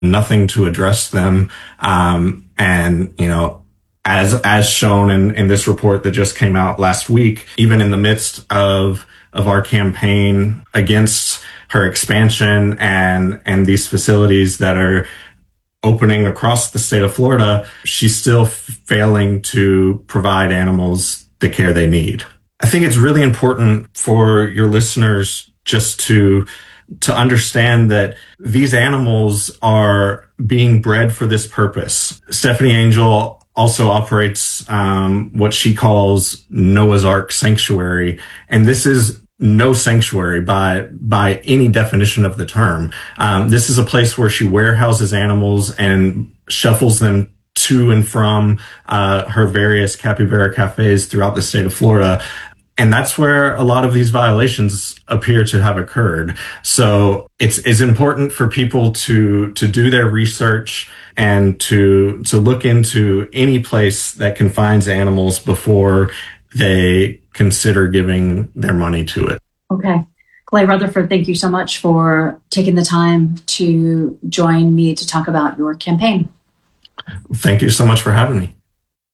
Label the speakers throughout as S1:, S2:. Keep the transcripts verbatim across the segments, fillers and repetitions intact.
S1: nothing to address them. Um, and, you know, as, as shown in, in this report that just came out last week, even in the midst of, of our campaign against her expansion and, and these facilities that are opening across the state of Florida, she's still failing to provide animals the care they need. I think it's really important for your listeners just to to understand that these animals are being bred for this purpose. Stephanie Angel also operates um, what she calls Noah's Ark Sanctuary, and this is no sanctuary by by any definition of the term. Um, this is a place where she warehouses animals and shuffles them to and from uh, her various capybara cafes throughout the state of Florida. And that's where a lot of these violations appear to have occurred. So it's, it's important for people to, to do their research and to, to look into any place that confines animals before they consider giving their money to it.
S2: Okay. Clay Rutherford, thank you so much for taking the time to join me to talk about your campaign.
S1: Thank you so much for having me.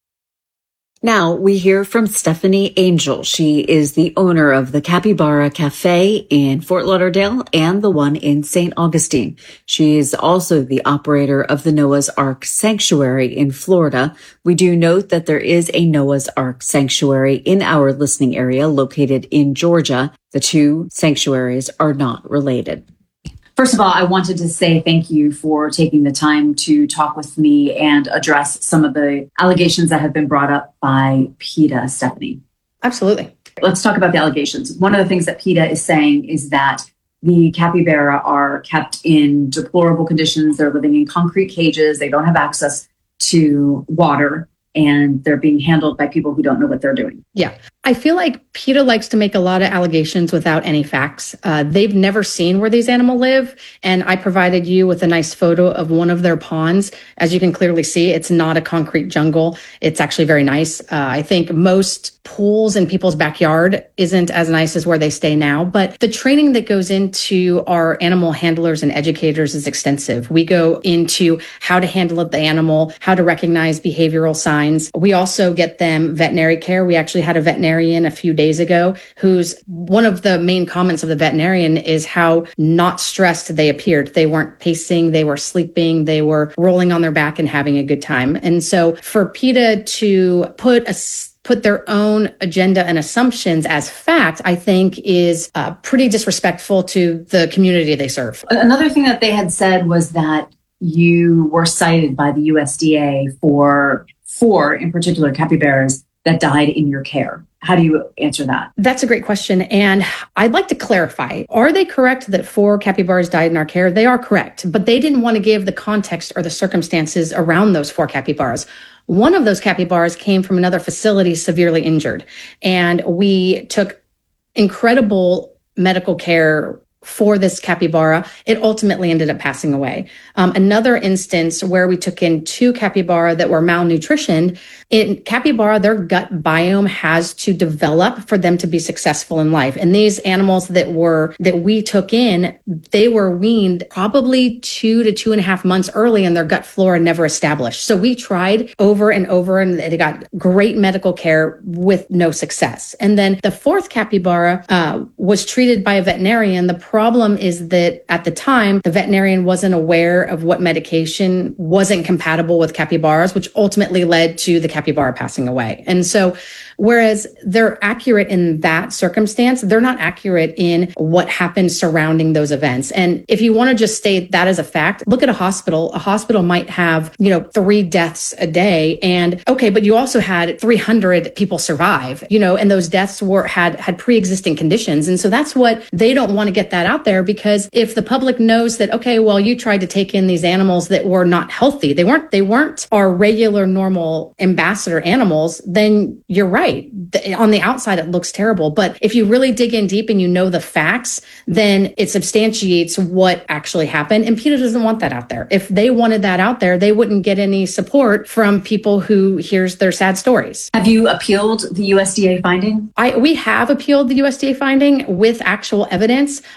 S3: Now we hear from Stephanie Angel. She is the owner of the Capybara Cafe in Fort Lauderdale and the one in Saint Augustine. She is also the operator of the Noah's Ark Sanctuary in Florida. We do note that there is a Noah's Ark Sanctuary in our listening area located in Georgia. The two sanctuaries are not related.
S2: First of all, I wanted to say thank you for taking the time to talk with me and address some of the allegations that have been brought up by PETA, Stephanie.
S4: Absolutely.
S2: Let's talk about the allegations. One of the things that PETA is saying is that the capybara are kept in deplorable conditions. They're living in concrete cages. They don't have access to water, and they're being handled by people who don't know what they're doing.
S4: Yeah. I feel like PETA likes to make a lot of allegations without any facts. Uh, they've never seen where these animals live. And I provided you with a nice photo of one of their ponds. As you can clearly see, it's not a concrete jungle. It's actually very nice. Uh, I think most pools in people's backyard isn't as nice as where they stay now. But the training that goes into our animal handlers and educators is extensive. We go into how to handle the animal, how to recognize behavioral signs. We also get them veterinary care. We actually had a veterinarian a few days ago who's one of the main comments of the veterinarian is how not stressed they appeared. They weren't pacing, they were sleeping, they were rolling on their back and having a good time. And so for PETA to put a put their own agenda and assumptions as fact, I think is uh, pretty disrespectful to the community they serve.
S2: Another thing that they had said was that you were cited by the U S D A for four, in particular, capybaras that died in your care. How do you answer that?
S4: That's a great question. And I'd like to clarify, are they correct that four capybaras died in our care? They are correct, but they didn't want to give the context or the circumstances around those four capybaras. One of those capybaras came from another facility severely injured, and we took incredible medical care for this capybara. It ultimately ended up passing away. Um, another instance where we took in two capybara that were malnutritioned. In capybara, their gut biome has to develop for them to be successful in life. And these animals that were that we took in, they were weaned probably two to two and a half months early, and their gut flora never established. So we tried over and over, and they got great medical care with no success. And then the fourth capybara uh, was treated by a veterinarian. The problem is that at the time, the veterinarian wasn't aware of what medication wasn't compatible with capybaras, which ultimately led to the capybara passing away. And so whereas they're accurate in that circumstance, they're not accurate in what happened surrounding those events. And if you want to just state that as a fact, look at a hospital. A hospital might have, you know, three deaths a day. And okay, but you also had three hundred people survive, you know, and those deaths were had had pre-existing conditions. And so that's what they don't want to get that out there, because if the public knows that, okay, well, you tried to take in these animals that were not healthy, they weren't, they weren't our regular normal ambassador animals, then you're right. On the outside, it looks terrible. But if you really dig in deep and you know the facts, then it substantiates what actually happened. And PETA doesn't want that out there. If they wanted that out there, they wouldn't get any support from people who hears their sad stories.
S2: Have you appealed the U S D A finding?
S4: I, we have appealed the U S D A finding with actual evidence,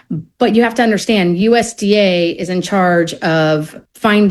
S4: But you have to understand, U S D A is in charge of finding